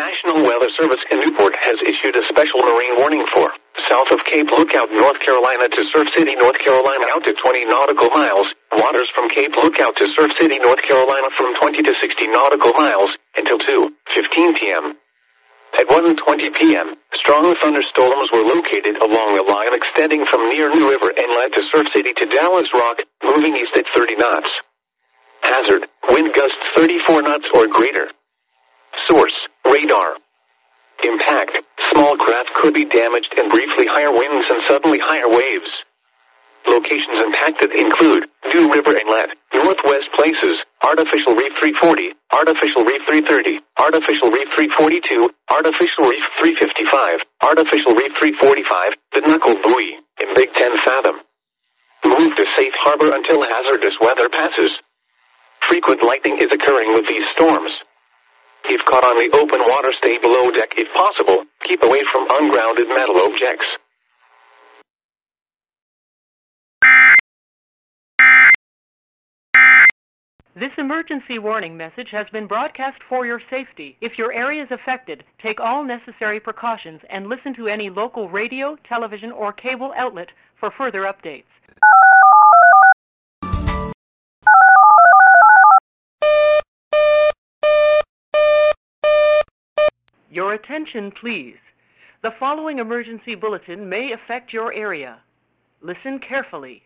National Weather Service in Newport has issued a special marine warning for south of Cape Lookout, North Carolina to Surf City, North Carolina out to 20 nautical miles. Waters from Cape Lookout to Surf City, North Carolina from 20 to 60 nautical miles until 2:15 p.m. At 1:20 p.m., strong thunderstorms were located along a line extending from near New River Inlet to Surf City to Dallas Rock, moving east at 30 knots. Hazard, wind gusts 34 knots or greater. Source, radar. Impact, small craft could be damaged and briefly higher winds and suddenly higher waves. Locations impacted include New River Inlet, Northwest Places, Artificial Reef 340, Artificial Reef 330, Artificial Reef 342, Artificial Reef 355, Artificial Reef 345, the Knuckle Buoy, in Big 10 Fathom. Move to safe harbor until hazardous weather passes. Frequent lightning is occurring with these storms. If caught on the open water, stay below deck if possible. Keep away from ungrounded metal objects. This emergency warning message has been broadcast for your safety. If your area is affected, take all necessary precautions and listen to any local radio, television, or cable outlet for further updates. Your attention, please. The following emergency bulletin may affect your area. Listen carefully.